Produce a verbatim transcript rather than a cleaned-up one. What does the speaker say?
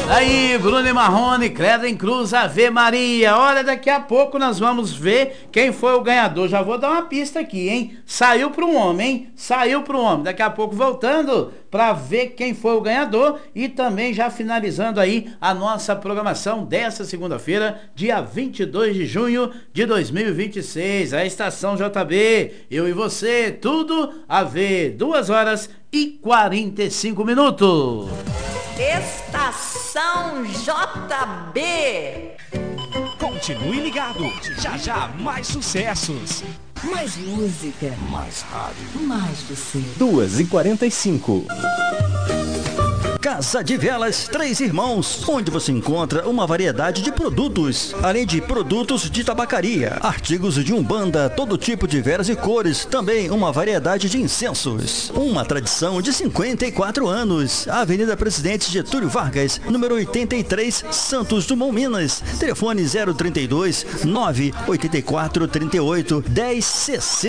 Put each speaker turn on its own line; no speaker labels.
Aí, Bruno e Marrone, Credo em Cruz, Ave Maria. Olha, daqui a pouco nós vamos ver quem foi o ganhador. Já vou dar uma pista aqui, hein? Saiu para um homem, hein? Saiu para um homem. Daqui a pouco voltando para ver quem foi o ganhador e também já finalizando aí a nossa programação dessa segunda-feira, dia vinte e dois de junho de dois mil e vinte e seis. A Estação J B, eu e você, tudo a ver. Duas horas e quarenta e cinco minutos.
Estação J B.
Continue ligado, já já mais sucessos.
Mais música.
Mais rádio.
Mais você.
duas e quarenta e cinco.
Casa de Velas Três Irmãos, onde você encontra uma variedade de produtos, além de produtos de tabacaria, artigos de umbanda, todo tipo de velas e cores, também uma variedade de incensos. Uma tradição de cinquenta e quatro anos. Avenida Presidente Getúlio Vargas, número oitenta e três, Santos Dumont, Minas. Telefone zero trinta e dois, nove oito quatro, trinta e oito, dez sessenta.